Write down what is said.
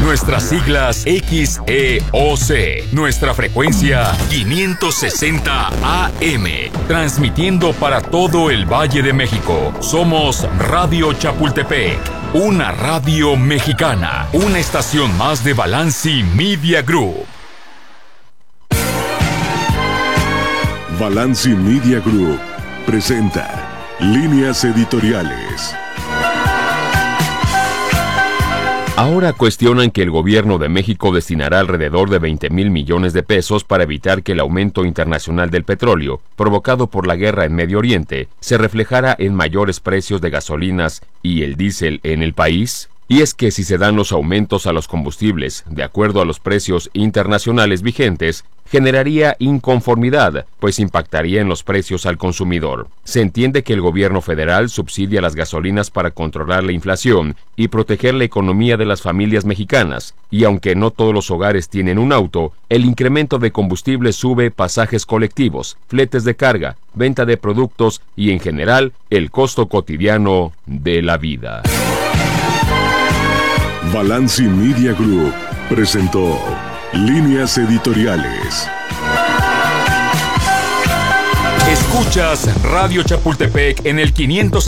Nuestras siglas XEOC. Nuestra frecuencia 560 AM. Transmitiendo para todo el Valle de México. Somos Radio Chapultepec. Una radio mexicana. Una estación más de Balanci Media Group. Balanci Media Group presenta Líneas Editoriales. Ahora cuestionan que el gobierno de México destinará alrededor de 20,000 millones de pesos para evitar que el aumento internacional del petróleo, provocado por la guerra en Medio Oriente, se reflejara en mayores precios de gasolinas y el diésel en el país. Y es que si se dan los aumentos a los combustibles, de acuerdo a los precios internacionales vigentes, generaría inconformidad, pues impactaría en los precios al consumidor. Se entiende que el gobierno federal subsidia las gasolinas para controlar la inflación y proteger la economía de las familias mexicanas, y aunque no todos los hogares tienen un auto, el incremento de combustible sube pasajes colectivos, fletes de carga, venta de productos y en general el costo cotidiano de la vida. Balanci Media Group presentó Líneas Editoriales. Escuchas Radio Chapultepec en el 560.